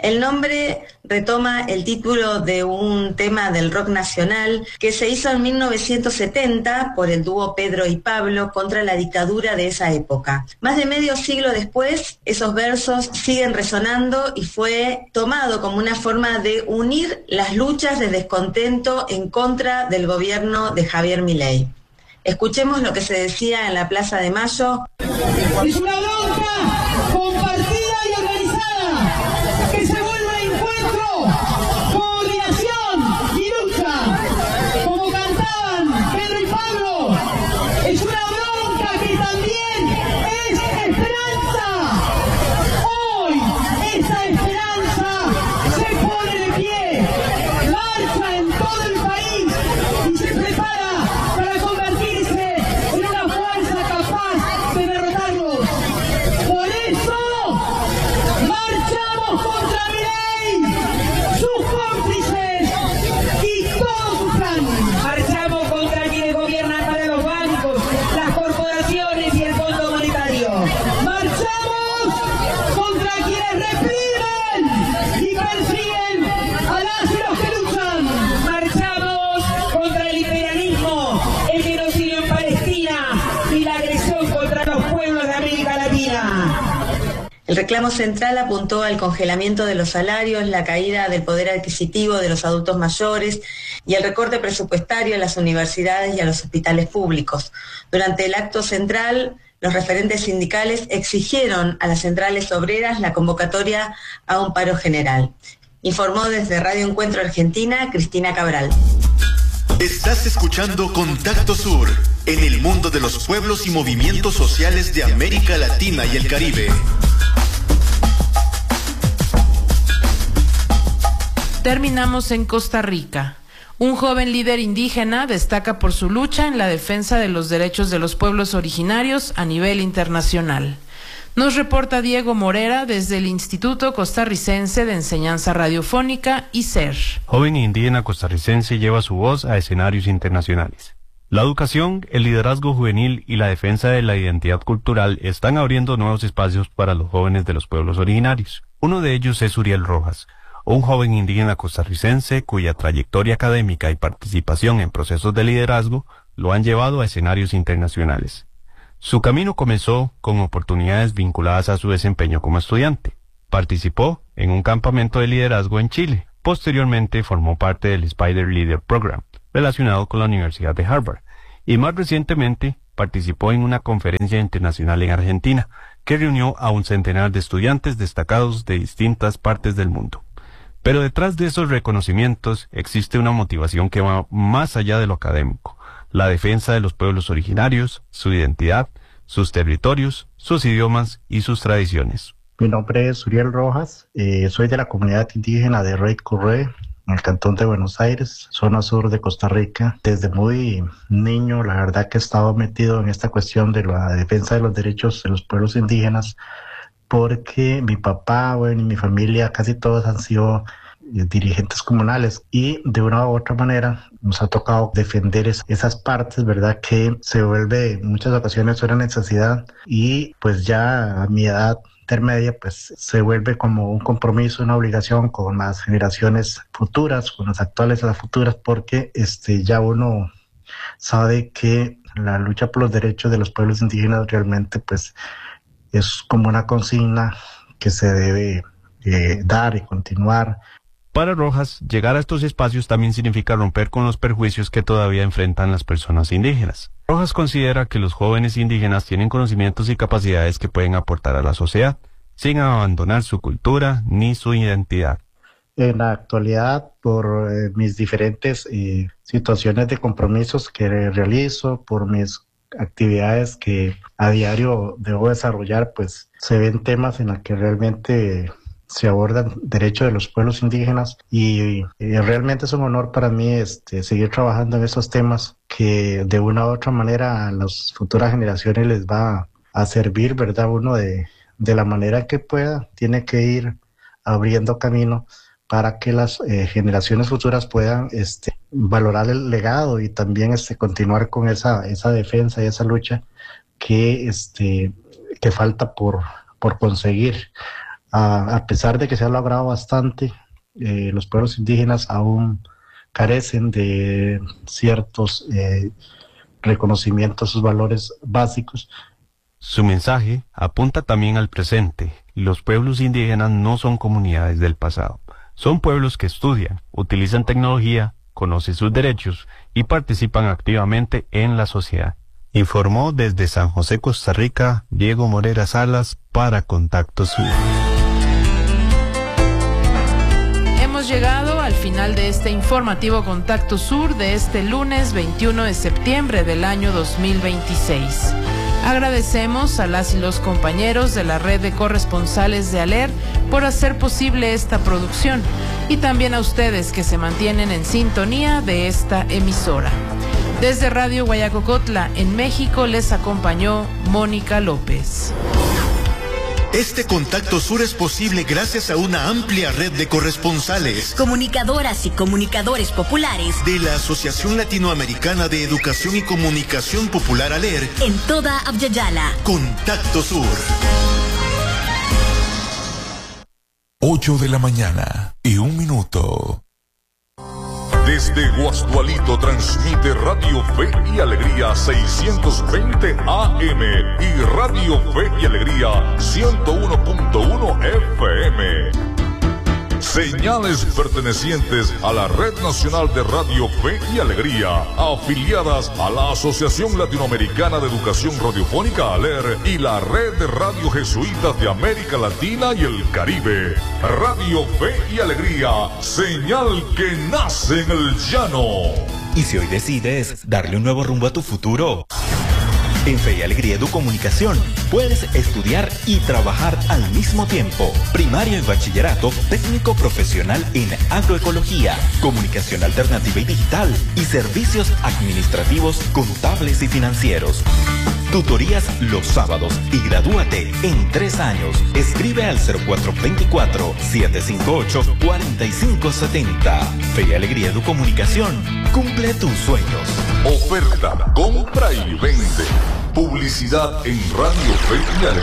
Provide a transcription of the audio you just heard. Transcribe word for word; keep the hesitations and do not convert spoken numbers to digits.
El nombre retoma el título de un tema del rock nacional que se hizo en mil novecientos setenta por el dúo Pedro y Pablo contra la dictadura de esa época. Más de medio siglo después, esos versos siguen resonando y fue tomado como una forma de unir las luchas de descontento en contra del gobierno de Javier Milei. Escuchemos lo que se decía en la Plaza de Mayo. Es una bronca compartida y organizada que se vuelve a encuentro, coordinación y lucha, como cantaban Pedro y Pablo. Es una bronca que también es esperanza. Hoy esa esperanza se pone de pie, marcha en todo el país y se prepara para convertirse en una fuerza capaz de derrotarlos. Por eso marchamos contra Milei, sus cómplices y todo su plan. Marchamos contra quienes gobiernan para los bancos, las corporaciones y el Fondo Monetario. Marchamos contra quienes reprimen y persiguen a las y los que luchan. Marchamos contra el imperialismo, el genocidio en Palestina y la agresión contra los pueblos de América Latina. El reclamo central apuntó al congelamiento de los salarios, la caída del poder adquisitivo de los adultos mayores y el recorte presupuestario en las universidades y a los hospitales públicos. Durante el acto central, los referentes sindicales exigieron a las centrales obreras la convocatoria a un paro general. Informó desde Radio Encuentro Argentina, Cristina Cabral. Estás escuchando Contacto Sur, en el mundo de los pueblos y movimientos sociales de América Latina y el Caribe. Terminamos en Costa Rica. Un joven líder indígena destaca por su lucha en la defensa de los derechos de los pueblos originarios a nivel internacional. Nos reporta Diego Morera desde el Instituto Costarricense de Enseñanza Radiofónica, I C E R. Joven indígena costarricense lleva su voz a escenarios internacionales. La educación, el liderazgo juvenil y la defensa de la identidad cultural están abriendo nuevos espacios para los jóvenes de los pueblos originarios. Uno de ellos es Uriel Rojas, un joven indígena costarricense cuya trayectoria académica y participación en procesos de liderazgo lo han llevado a escenarios internacionales. Su camino comenzó con oportunidades vinculadas a su desempeño como estudiante. Participó en un campamento de liderazgo en Chile. Posteriormente formó parte del Spider Leader Program, relacionado con la Universidad de Harvard. Y más recientemente participó en una conferencia internacional en Argentina, que reunió a un centenar de estudiantes destacados de distintas partes del mundo. Pero detrás de esos reconocimientos existe una motivación que va más allá de lo académico: la defensa de los pueblos originarios, su identidad, sus territorios, sus idiomas y sus tradiciones. Mi nombre es Uriel Rojas, eh, soy de la comunidad indígena de Rey Curré, en el cantón de Buenos Aires, zona sur de Costa Rica. Desde muy niño, la verdad que he estado metido en esta cuestión de la defensa de los derechos de los pueblos indígenas, porque mi papá, bueno, y mi familia, casi todos han sido dirigentes comunales, y de una u otra manera nos ha tocado defender es, esas partes, ¿verdad? Que se vuelve en muchas ocasiones una necesidad, y pues ya a mi edad intermedia pues se vuelve como un compromiso, una obligación con las generaciones futuras, con las actuales y las futuras, porque este ya uno sabe que la lucha por los derechos de los pueblos indígenas realmente pues es como una consigna que se debe eh, dar y continuar. Para Rojas, llegar a estos espacios también significa romper con los perjuicios que todavía enfrentan las personas indígenas. Rojas considera que los jóvenes indígenas tienen conocimientos y capacidades que pueden aportar a la sociedad, sin abandonar su cultura ni su identidad. En la actualidad, por eh, mis diferentes eh, situaciones de compromisos que realizo, por mis actividades que a diario debo desarrollar, pues se ven temas en los que realmente se abordan derechos de los pueblos indígenas, y, y realmente es un honor para mí este, seguir trabajando en esos temas que de una u otra manera a las futuras generaciones les va a servir, ¿verdad? Uno de, de la manera que pueda tiene que ir abriendo camino para que las eh, generaciones futuras puedan este, valorar el legado y también este, continuar con esa, esa defensa y esa lucha que, este, que falta por, por conseguir. A, a pesar de que se ha logrado bastante, eh, los pueblos indígenas aún carecen de ciertos eh, reconocimientos, sus valores básicos. Su mensaje apunta también al presente. Los pueblos indígenas no son comunidades del pasado. Son pueblos que estudian, utilizan tecnología, conocen sus derechos y participan activamente en la sociedad. Informó desde San José, Costa Rica, Diego Morera Salas para Contacto Sur. Hemos llegado al final de este informativo Contacto Sur de este lunes veintiuno de septiembre del año dos mil veintiséis. Agradecemos a las y los compañeros de la red de corresponsales de ALER por hacer posible esta producción y también a ustedes que se mantienen en sintonía de esta emisora. Desde Radio Guayacocotla, en México, les acompañó Mónica López. Este Contacto Sur es posible gracias a una amplia red de corresponsales, comunicadoras y comunicadores populares de la Asociación Latinoamericana de Educación y Comunicación Popular ALER en toda Abya-Yala. Contacto Sur. ocho de la mañana y un minuto. Desde Guastualito transmite Radio Fe y Alegría seiscientos veinte A M y Radio Fe y Alegría ciento uno punto uno F M. Señales pertenecientes a la Red Nacional de Radio Fe y Alegría, afiliadas a la Asociación Latinoamericana de Educación Radiofónica ALER y la Red de Radio Jesuitas de América Latina y el Caribe. Radio Fe y Alegría, señal que nace en el llano. ¿Y si hoy decides darle un nuevo rumbo a tu futuro? En Fe y Alegría Educomunicación puedes estudiar y trabajar al mismo tiempo. Primaria y bachillerato, técnico profesional en agroecología, comunicación alternativa y digital y servicios administrativos, contables y financieros. Tutorías los sábados y gradúate en tres años. Escribe al cero cuatro dos cuatro, siete cinco ocho, cuatro cinco siete cero. Fe y Alegría Educomunicación. Cumple tus sueños. Oferta, compra y vende. Publicidad en Radio Fe y Alegría.